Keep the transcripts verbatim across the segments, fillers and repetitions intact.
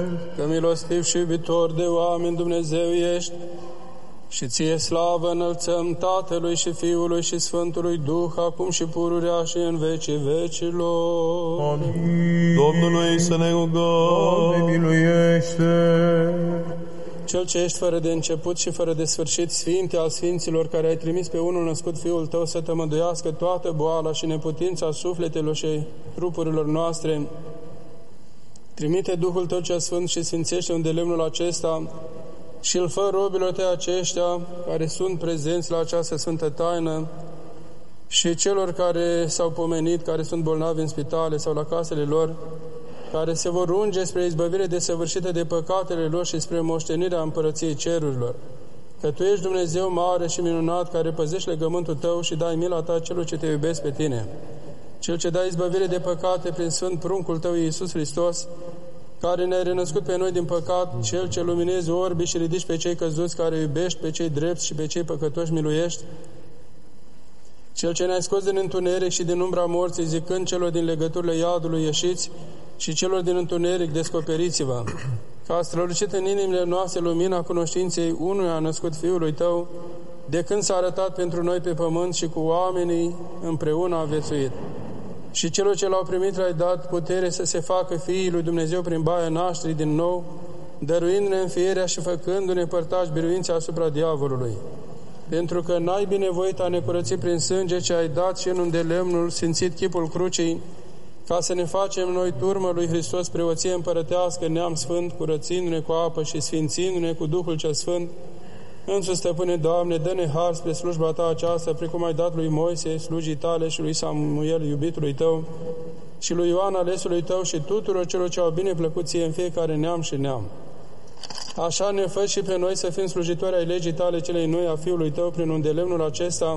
Că milostiv și iubitor de oameni Dumnezeu ești, și ție slavă înălțăm Tatălui și Fiului și Sfântului Duh, acum și pururea și în vecii vecilor. Amin. Domnului să ne rugăm. Doamne, miluiește! Cel ce ești fără de început și fără de sfârșit, Sfinte al Sfinților, care ai trimis pe unul născut Fiul Tău să tămăduiască toată boala și neputința sufletelor și trupurilor noastre, trimite Duhul Tău cel Sfânt și sfințește unde lemnul acesta și îl fă robilor Tăi aceștia care sunt prezenți la această sfântă taină și celor care s-au pomenit, care sunt bolnavi în spitale sau la casele lor, care se vor unge spre izbăvire desăvârșită de păcatele lor și spre moștenirea împărăției cerurilor. Că Tu ești Dumnezeu mare și minunat, care păzești legământul Tău și dai mila Ta celor ce Te iubesc pe Tine. Cel ce dai izbăvire de păcate prin Sfânt pruncul Tău, Iisus Hristos, care ne-ai renăscut pe noi din păcat, Cel ce luminezi orbii și ridici pe cei căzuți, care iubești pe cei drepți și pe cei păcătoși miluiești, Cel ce ne-ai scos din întuneric și din umbra morții, zicând celor din legăturile iadului ieșiți și celor din întuneric descoperiți-vă, că a strălucit în inimile noastre lumina cunoștinței unuia născut Fiului Tău, de când s-a arătat pentru noi pe pământ și cu oamenii împreună a viețuit. Și celor ce l-au primit le-ai dat putere să se facă fiii lui Dumnezeu prin baia nașterii din nou, dăruindu-ne înfierea și făcându-ne părtași biruința asupra diavolului. Pentru că n-ai binevoit a ne curăți prin sânge ce ai dat și în unde lemnul sfințit chipul crucii, ca să ne facem noi turmă lui Hristos preoție împărătească, neam sfânt, curățindu-ne cu apă și sfințindu-ne cu Duhul cel Sfânt. Însuși, Stăpâne, Doamne, dă-ne har spre slujba Ta aceasta, precum ai dat lui Moise, slujii Tale, și lui Samuel, iubitului Tău, și lui Ioan, alesului Tău, și tuturor celor ce au bine plăcut Ție în fiecare neam și neam. Așa ne fă și pe noi să fim slujitori ai legii Tale celei noi a Fiului Tău, prin unde lemnul acesta,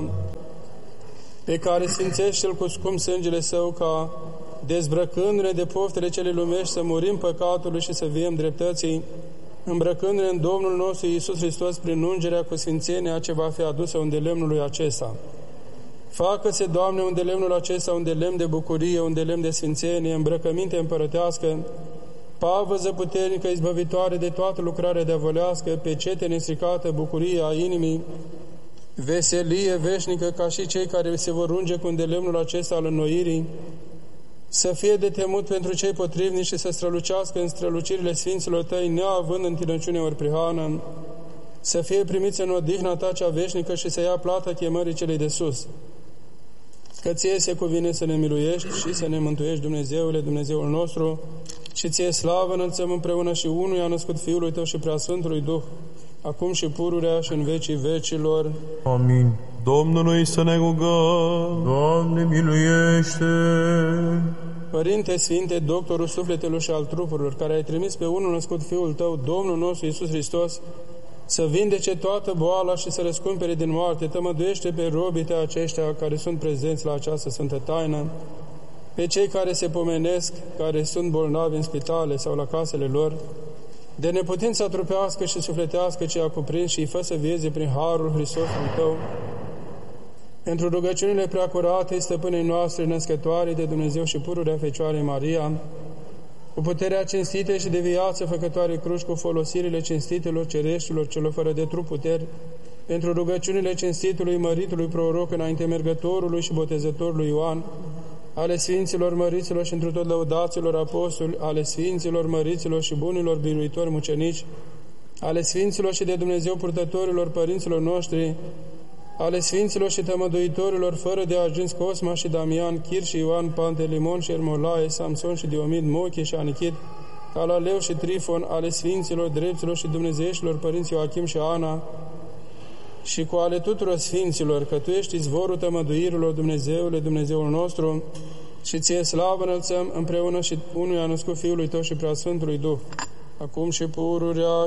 pe care sfințește-L cu scump sângele Său, ca, dezbrăcându-ne de poftele cele lumești, să murim păcatului și să viem dreptății, îmbrăcându-ne în Domnul nostru Iisus Hristos prin ungerea cu sfințenia ce va fi adusă unde lemnului acesta. Facă-se, Doamne, unde lemnul acesta, unde lemn de bucurie, unde lemn de sfințenie, îmbrăcăminte împărătească, pavăză puternică, izbăvitoare de toată lucrarea diavolească, pecete nestricată, bucurie a inimii, veselie veșnică, ca și cei care se vor unge cu îndelemnul acesta al înnoirii, să fie de temut pentru cei potrivnici și să strălucească în strălucirile Sfinților Tăi, neavând întinăciune ori prihană, să fie primiți în odihna Ta cea veșnică și să ia plata chemării celei de sus. Că Ție se cuvine să ne miluiești și să ne mântuiești, Dumnezeule, Dumnezeul nostru, și Ție slavă înălțăm împreună și unuia născut Fiului Tău și Preasfântului Duh, acum și pururea și în vecii vecilor. Amin. Domnului să ne rugăm. Doamne, miluiește! Părinte Sfinte, doctorul sufletelor și al trupurilor, care ai trimis pe unul născut Fiul Tău, Domnul nostru Iisus Hristos, să vindece toată boala și să răscumpere din moarte, tămăduiește pe robii Tăi aceștia care sunt prezenți la această sfântă taină, pe cei care se pomenesc, care sunt bolnavi în spitale sau la casele lor, de neputința trupească și sufletească ce a cuprins, și îi fă să vieze prin harul Hristosului Tău. Pentru rugăciunile preacurate, Stăpânei noastre, născătoare de Dumnezeu și pururea Fecioarei Maria, cu puterea cinstite și de viață făcătoare cruci, cu folosirile cinstitelor cereștilor celor fără de trup puteri, pentru rugăciunile cinstitului măritului proroc înainte mergătorului și botezătorului Ioan, ale Sfinților măriților și întru tot lăudaților apostoli, ale Sfinților măriților și bunilor biruitori mucenici, ale Sfinților și de Dumnezeu purtătorilor părinților noștri, ale Sfinților și tămăduitorilor fără de argint Cosma și Damian, Chir și Ioan, Pantelimon și Ermolae, Samson și Diomid, Moche și Anichit, Calaleu și Trifon, ale Sfinților, drepților și dumnezeieștilor părinți Ioachim și Ana, și cu ale tuturor Sfinților, că Tu ești izvorul tămăduirilor, Dumnezeule, Dumnezeul nostru, și Ție slavă înălțăm împreună și unuia născut Fiului Tău și Preasfântului Duh, acum și pururea